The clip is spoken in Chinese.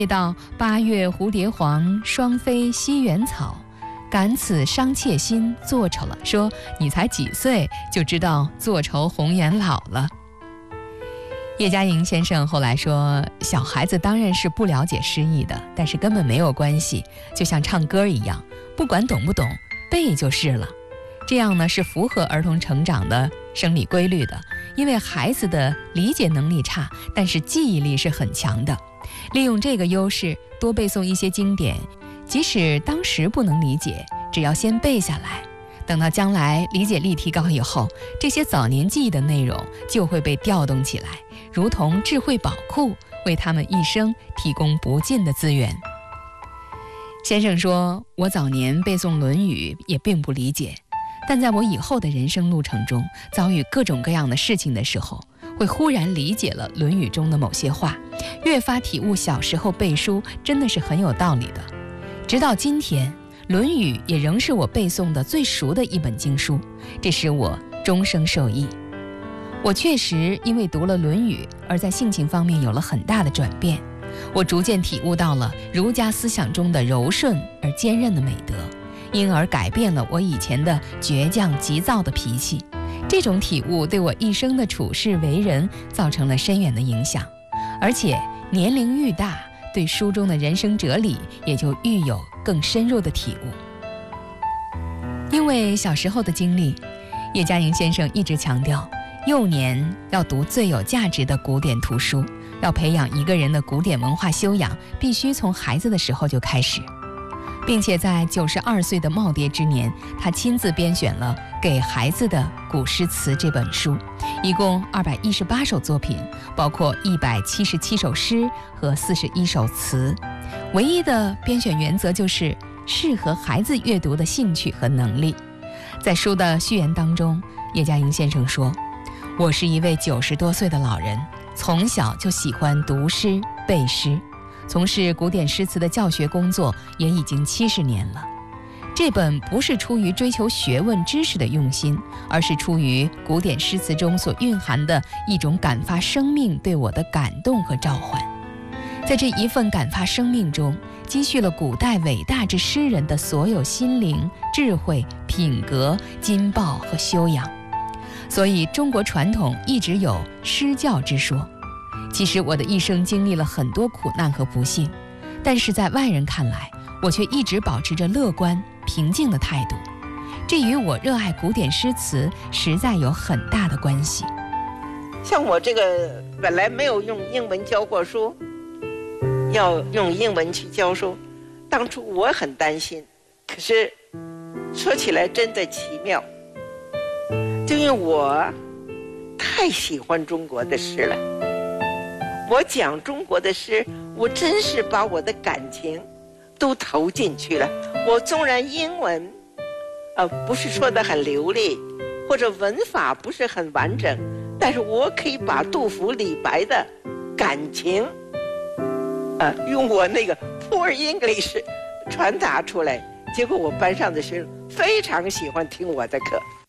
到8月蝴蝶黄，双飞西园草。感此伤妾心，作丑了。说你才几岁就知道做愁红颜老了。叶嘉莹先生后来说，小孩子当然是不了解诗意的，但是根本没有关系，就像唱歌一样，不管懂不懂，背就是了。这样呢是符合儿童成长的生理规律的，因为孩子的理解能力差，但是记忆力是很强的。利用这个优势，多背诵一些经典，即使当时不能理解，只要先背下来，等到将来理解力提高以后，这些早年记忆的内容就会被调动起来，如同智慧宝库，为他们一生提供不尽的资源。先生说，我早年背诵《论语》也并不理解，但在我以后的人生路程中，遭遇各种各样的事情的时候，会忽然理解了《论语》中的某些话，越发体悟小时候背书真的是很有道理的。直到今天，《论语》也仍是我背诵的最熟的一本经书，这使我终生受益。我确实因为读了《论语》而在性情方面有了很大的转变，我逐渐体悟到了儒家思想中的柔顺而坚韧的美德，因而改变了我以前的倔强急躁的脾气。这种体悟对我一生的处事为人造成了深远的影响，而且年龄愈大，对书中的人生哲理也就愈有更深入的体悟。因为小时候的经历，叶嘉莹先生一直强调，幼年要读最有价值的古典图书，要培养一个人的古典文化修养，必须从孩子的时候就开始。并且在92岁的耄耋之年，他亲自编选了《给孩子的古诗词》这本书，一共218首作品，包括177首诗和41首词。唯一的编选原则就是适合孩子阅读的兴趣和能力。在书的序言当中，叶嘉莹先生说，我是一位90多岁的老人，从小就喜欢读诗背诗，从事古典诗词的教学工作也已经70年了。这本不是出于追求学问知识的用心，而是出于古典诗词中所蕴含的一种感发生命对我的感动和召唤。在这一份感发生命中，积蓄了古代伟大之诗人的所有心灵、智慧、品格、经报和修养。所以中国传统一直有诗教之说。其实我的一生经历了很多苦难和不幸，但是在外人看来，我却一直保持着乐观平静的态度，这与我热爱古典诗词实在有很大的关系。 像我这个本来没有用英文教过书，要用英文去教书，当初我很担心，可是说起来真的奇妙，就因为我太喜欢中国的诗了，我讲中国的诗，我真是把我的感情都投进去了。我纵然英文不是说得很流利，或者文法不是很完整，但是我可以把杜甫、李白的感情用我那个 poor English 传达出来。结果我班上的学生非常喜欢听我的课。